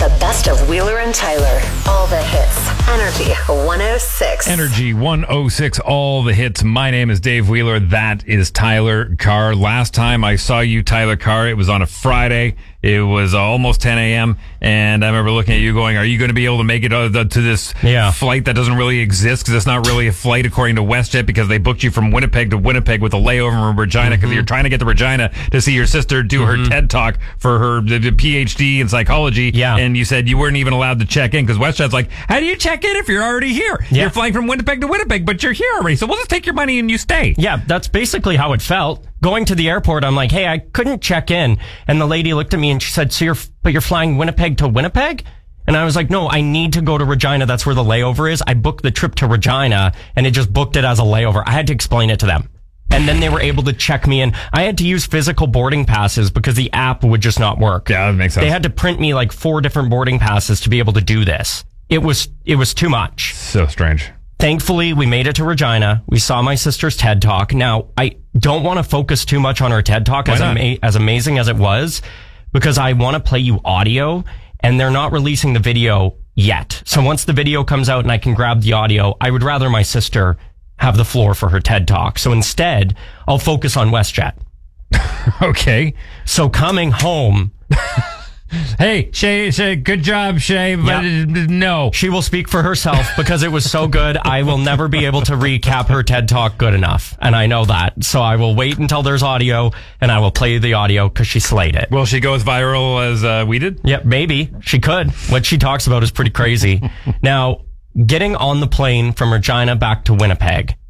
The best of Wheeler and Tyler. All the hits. Energy 106. Energy 106, all the hits. My name is Dave Wheeler. That is Tyler Carr. Last time I saw you, Tyler Carr, it was on a Friday. It was almost 10 a.m. And I remember looking at you going, are you going to be able to make it to this flight that doesn't really exist? Because it's not really a flight according to WestJet, because they booked you from Winnipeg to Winnipeg with a layover in Regina, because you're trying to get to Regina to see your sister do her TED Talk for her the PhD in psychology. Yeah. And you said you weren't even allowed to check in, because WestJet's like, how do you check in if you're already here? Yeah. You're flying from Winnipeg to Winnipeg, but you're here already. So we'll just take your money and you stay. Yeah, that's basically how it felt. Going to the airport, I'm like, hey, I couldn't check in. And the lady looked at me and she said, so you're flying Winnipeg to Winnipeg? And I was like, no, I need to go to Regina. That's where the layover is. I booked the trip to Regina and it just booked it as a layover. I had to explain it to them. And then they were able to check me in. I had to use physical boarding passes because the app would just not work. Yeah, that makes sense. They had to print me like 4 different boarding passes to be able to do this. It was too much. So strange. Thankfully, we made it to Regina. We saw my sister's TED Talk. Now, I don't want to focus too much on her TED Talk, as amazing as it was, because I want to play you audio, and they're not releasing the video yet. So once the video comes out and I can grab the audio, I would rather my sister have the floor for her TED Talk. So instead, I'll focus on WestJet. Okay. So coming home... Hey, Shay, good job, Shay, but no. She will speak for herself because it was so good. I will never be able to recap her TED Talk good enough, and I know that. So I will wait until there's audio, and I will play the audio because she slayed it. Will she go as viral as we did? Yep, maybe. She could. What she talks about is pretty crazy. Now, getting on the plane from Regina back to Winnipeg,